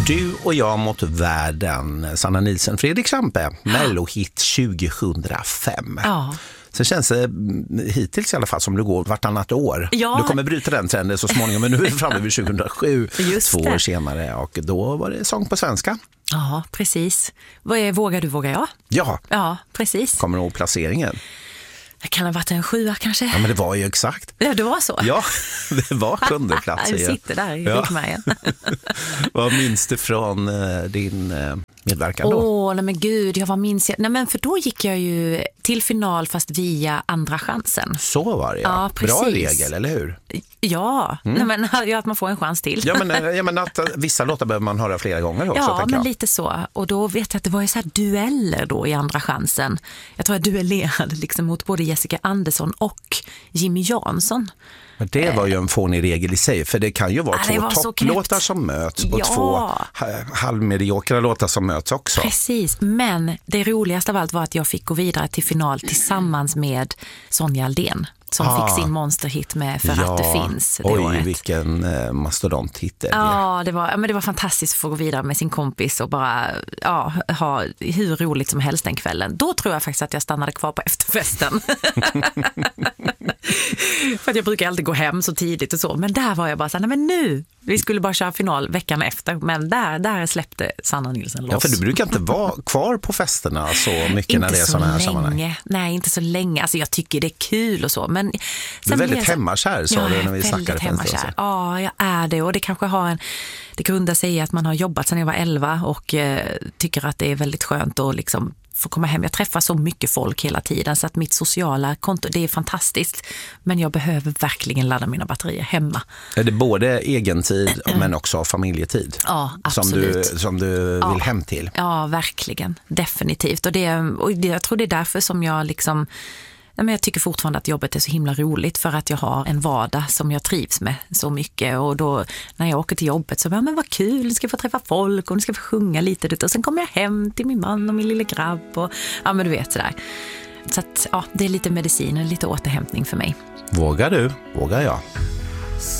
Du och jag mot världen, Sanna Nielsen, Fredrik Sampe, Mellohit 2005. Ja. Så känns det hittills i alla fall som det går vartannat år. Ja. Du kommer bryta den trenden så småningom, men nu är vi framme vid 2007, Just 2 det. år senare, och då var det sång på svenska. Ja, precis. Vad är Vågar du, vågar jag? Ja, Ja, precis. kommer du ihåg placeringen? Det kan ha varit en 7 kanske. Ja, men det var ju exakt. Ja, det var så. Ja, det var 7:e plats. Du sitter där i ryggmärgen. Vad minns du från din medverkan då? Nej men gud, vad minns jag? Nej men för då gick jag ju till final fast via andra chansen. Så var det, Ja, Bra precis. regel, eller hur? Ja, nej, men, att man får en chans till. Ja, men att vissa låtar behöver man höra flera gånger också, Ja, tänker men jag. lite så. Och då vet jag att det var ju så här dueller då i andra chansen. Jag tror jag duellerade liksom mot både Jessica Andersson och Jimmy Jansson. Men det var ju en fånig regel i sig, för det kan ju vara det två var så topplåtar knäppt. som möts och Ja. 2 halvmediokra låtar som möts också. Precis, men det roligaste av allt var att jag fick gå vidare till final tillsammans med Sonja Aldén som fick sin monsterhit med För att det finns det året. Vilken mastodontitel. Ja, det var fantastiskt att få gå vidare med sin kompis och bara ha hur roligt som helst den kvällen. Då tror jag faktiskt att jag stannade kvar på efterfesten. För att jag brukar alltid gå hem så tidigt och så. Men där var jag bara så här, nej men nu, vi skulle bara köra final veckan efter. Men där släppte Sanna Nielsen loss. Ja, för du brukar inte vara kvar på festerna så mycket när det är sådana här sammanhang. Nej, inte så länge. Alltså jag tycker det är kul och så. Men du är väldigt hemmakär, sa du när vi snackade för en stund sedan. Ja, jag är det. Och det kanske det grundar sig i att man har jobbat sedan jag var 11 och tycker att det är väldigt skönt att liksom få komma hem. Jag träffar så mycket folk hela tiden så att mitt sociala konto, det är fantastiskt. Men jag behöver verkligen ladda mina batterier hemma. Är det både egentid men också familjetid? Ja, absolut. Som du vill hem till? Ja, verkligen. Definitivt. Och jag tror det är därför som jag liksom... Men jag tycker fortfarande att jobbet är så himla roligt för att jag har en vardag som jag trivs med så mycket. Och då när jag åker till jobbet så men vad kul, nu ska jag få träffa folk och nu ska jag få sjunga lite. Och sen kommer jag hem till min man och min lilla grabb. Och, ja, men du vet sådär. Så att, det är lite medicin och lite återhämtning för mig. Vågar du, vågar jag.